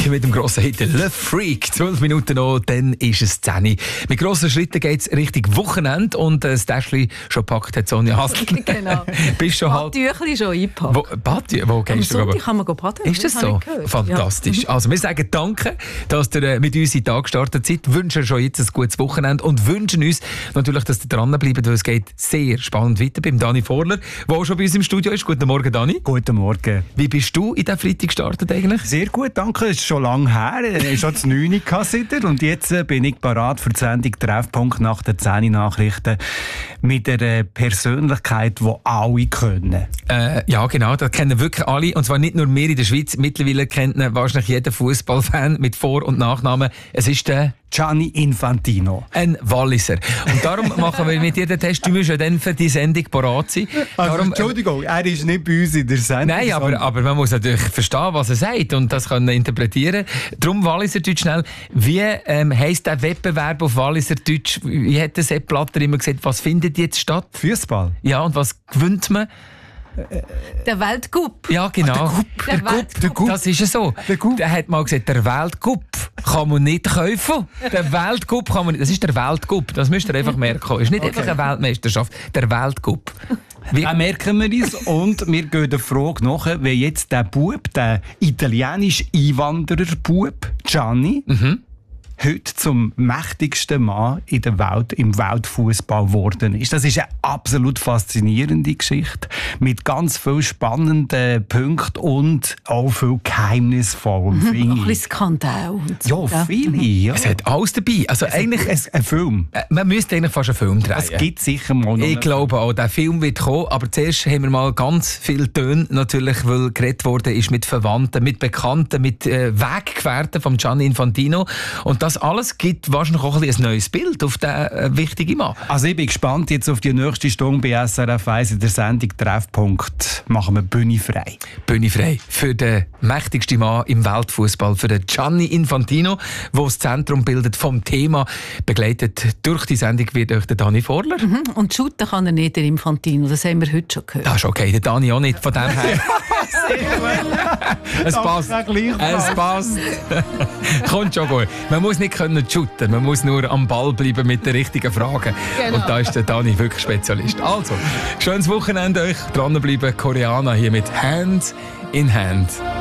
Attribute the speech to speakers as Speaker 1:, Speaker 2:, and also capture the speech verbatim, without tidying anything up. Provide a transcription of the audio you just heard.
Speaker 1: mit dem grossen Hit Le Freak. zwölf Minuten noch, dann ist es zehn. Mit grossen Schritten geht es Richtung Wochenende und das Täschchen schon gepackt hat Sonja Hasel.
Speaker 2: Genau.
Speaker 1: Bist schon halt...
Speaker 2: Badtüchli schon eingepackt.
Speaker 1: Wo, Badtü- wo gehst
Speaker 2: Am
Speaker 1: du?
Speaker 2: Sonntag kann man baden.
Speaker 1: Ist das so? Fantastisch. Ja. Also wir sagen danke, dass ihr mit uns in den Tag gestartet seid, wünschen schon jetzt ein gutes Wochenende und wünschen uns natürlich, dass ihr dranbleibt, weil es geht sehr spannend weiter beim Dani Vorler, der auch schon bei uns im Studio ist. Guten Morgen, Dani.
Speaker 3: Guten Morgen.
Speaker 1: Wie bist du in diesen Freitag gestartet eigentlich?
Speaker 3: Sehr gut, danke. Es ist schon lange her. Ich hatte neun Uhr und jetzt bin ich parat für die Sendung Treffpunkt nach der zehn Nachrichten mit einer Persönlichkeit, die alle können.
Speaker 1: Äh, ja, genau, das kennen wirklich alle. Und zwar nicht nur wir in der Schweiz. Mittlerweile kennt ihn wahrscheinlich jeder Fußballfan mit Vor- und Nachnamen. Es ist der
Speaker 3: Gianni Infantino.
Speaker 1: Ein Walliser. Und darum machen wir mit dir den Test. Du musst ja dann für die Sendung parat sein.
Speaker 3: Also,
Speaker 1: darum,
Speaker 3: Entschuldigung, er ist nicht bei uns in der Sendung.
Speaker 1: Nein, aber, aber man muss natürlich verstehen, was er sagt und das können interpretieren. Darum Walliserdeutsch schnell. Wie ähm, heisst der Wettbewerb auf Walliserdeutsch? Wie hat der Sepp Blatter immer gesagt, was findet jetzt statt?
Speaker 3: Fußball.
Speaker 1: Ja, und was gewinnt man?
Speaker 2: Der Weltcup.
Speaker 1: Ja, genau.
Speaker 2: Ah, der
Speaker 1: der Cup, der Cup. Das ist ja so.
Speaker 3: Der Cup.
Speaker 1: Der hat mal gesagt, der Weltcup kann man nicht kaufen. Der Weltcup kann man nicht. Das ist der Weltcup. Das müsst ihr einfach merken. Es ist nicht okay. einfach eine Weltmeisterschaft. Der Weltcup.
Speaker 3: Wie auch merken wir uns und wir gehen der Frage nach, wie jetzt der Bub, der italienische Einwanderer-Bub, Gianni, mhm. heute zum mächtigsten Mann in der Welt, im Weltfußball geworden ist. Das ist eine absolut faszinierende Geschichte mit ganz vielen spannenden Punkten und auch viel geheimnisvoll.
Speaker 2: Mhm, ein bisschen Skandal.
Speaker 3: So. Ja, viele. Ja.
Speaker 1: Es hat alles dabei. Also
Speaker 3: es
Speaker 1: eigentlich
Speaker 3: ein, ein Film.
Speaker 1: Äh, man müsste eigentlich fast einen Film drehen.
Speaker 3: Es gibt sicher mal noch.
Speaker 1: Ich glaube auch, der Film wird kommen. Aber zuerst haben wir mal ganz viele Töne, natürlich, weil geredet worden ist mit Verwandten, mit Bekannten, mit äh, Weggefährten von Gianni Infantino. Und das alles gibt wahrscheinlich auch ein, ein neues Bild auf diesen äh, wichtigen Mann.
Speaker 3: Also ich bin gespannt jetzt auf die nächste Stunde bei S R F eins in der Sendung Treffpunkt. Machen wir Bühne frei.
Speaker 1: Bühne frei für den mächtigsten Mann im Weltfußball, für den Gianni Infantino, der das Zentrum bildet vom Thema. Begleitet durch die Sendung wird euch der Dani Vorler.
Speaker 2: Mhm. Und shooten kann er nicht, der Infantino. Das haben wir heute schon gehört.
Speaker 1: Das ist okay, der Dani auch nicht. Von dem her. Es passt. Es passt. Kommt schon gut. Man muss nicht können shooten, man muss nur am Ball bleiben mit den richtigen Fragen. Genau. Und da ist der Dani wirklich Spezialist. Also, schönes Wochenende euch. Dranbleiben, Koreaner hier mit Hand in Hand.